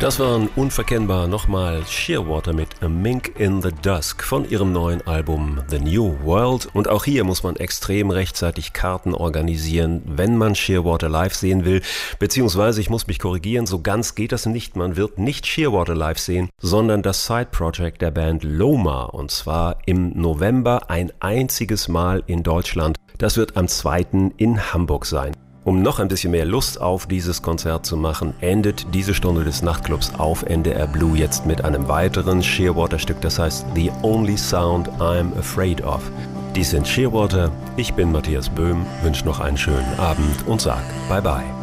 Das waren unverkennbar nochmal Shearwater mit A Mink in the Dusk von ihrem neuen Album The New World. Und auch hier muss man extrem rechtzeitig Karten organisieren, wenn man Shearwater live sehen will. Beziehungsweise, ich muss mich korrigieren, so ganz geht das nicht. Man wird nicht Shearwater live sehen, sondern das Side-Project der Band Loma. Und zwar im November ein einziges Mal in Deutschland. Das wird am 2. in Hamburg sein. Um noch ein bisschen mehr Lust auf dieses Konzert zu machen, endet diese Stunde des Nachtclubs auf NDR Blue jetzt mit einem weiteren Shearwater-Stück, das heißt The Only Sound I'm Afraid of. Dies sind Shearwater, ich bin Matthias Böhm, wünsche noch einen schönen Abend und sag Bye-bye.